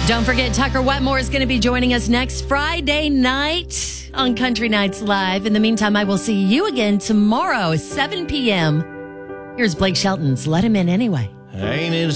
Don't forget, Tucker Wetmore is going to be joining us next Friday night on Country Nights Live. In the meantime, I will see you again tomorrow, 7 p.m. Here's Blake Shelton's Let Him In Anyway. Ain't it